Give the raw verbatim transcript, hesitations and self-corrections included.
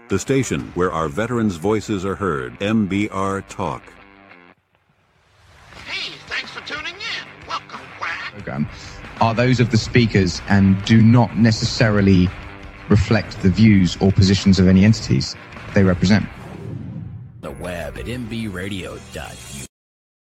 The station where our veterans' voices are heard. M B R Talk. Hey, thanks for tuning in. Welcome, Quack. Program are those of the speakers and do not necessarily reflect the views or positions of any entities they represent. The web at m b radio dot u k.